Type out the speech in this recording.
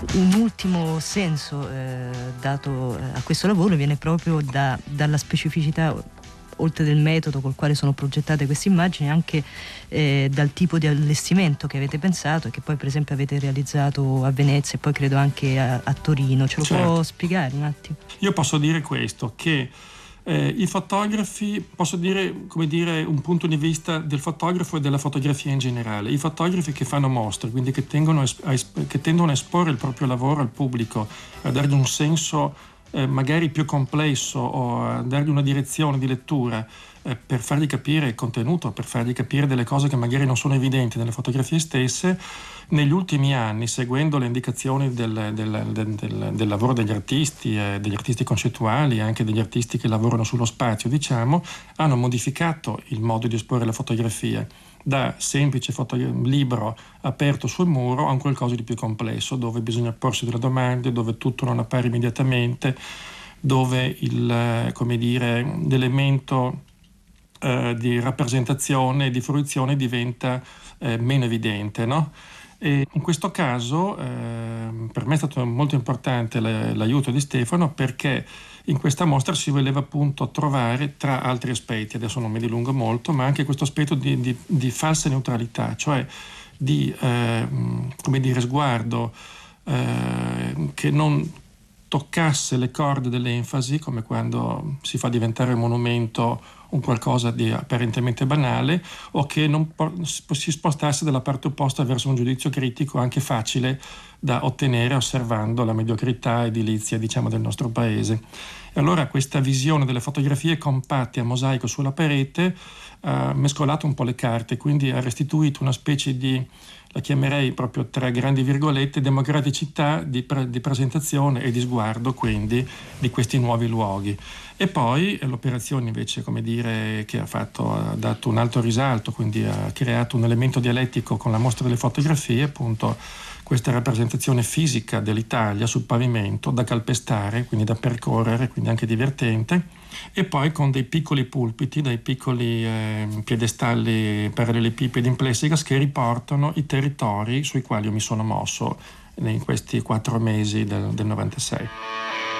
un ultimo senso dato a questo lavoro viene proprio dalla specificità, oltre del metodo col quale sono progettate queste immagini, anche dal tipo di allestimento che avete pensato e che poi per esempio avete realizzato a Venezia e poi credo anche a Torino. Ce lo può spiegare un attimo? Io posso dire questo, che i fotografi, posso dire, come dire, un punto di vista del fotografo e della fotografia in generale. I fotografi che fanno mostre, quindi che tendono a esporre il proprio lavoro al pubblico, a dargli un senso magari più complesso o a dargli una direzione di lettura per fargli capire il contenuto, per fargli capire delle cose che magari non sono evidenti nelle fotografie stesse. Negli ultimi anni, seguendo le indicazioni del lavoro degli artisti concettuali, anche degli artisti che lavorano sullo spazio, diciamo, hanno modificato il modo di esporre la fotografia da semplice libro aperto sul muro a un qualcosa di più complesso, dove bisogna porsi delle domande, dove tutto non appare immediatamente, dove l'elemento di rappresentazione e di fruizione diventa meno evidente, no? E in questo caso per me è stato molto importante l'aiuto di Stefano, perché in questa mostra si voleva appunto trovare, tra altri aspetti, adesso non mi dilungo molto, ma anche questo aspetto di falsa neutralità, cioè di sguardo che non toccasse le corde dell'enfasi, come quando si fa diventare un monumento un qualcosa di apparentemente banale, o che non si spostasse dalla parte opposta verso un giudizio critico anche facile da ottenere osservando la mediocrità edilizia, diciamo, del nostro paese. E allora questa visione delle fotografie compatte a mosaico sulla parete ha mescolato un po' le carte, quindi ha restituito una specie di, la chiamerei proprio tra grandi virgolette, democraticità di presentazione e di sguardo, quindi, di questi nuovi luoghi. E poi l'operazione invece, come dire, che ha dato un alto risalto, quindi ha creato un elemento dialettico con la mostra delle fotografie, appunto questa rappresentazione fisica dell'Italia sul pavimento da calpestare, quindi da percorrere, quindi anche divertente, e poi con dei piccoli pulpiti, dei piccoli piedestalli parallelepipedi in plessigas che riportano i territori sui quali io mi sono mosso in questi 4 mesi del 96.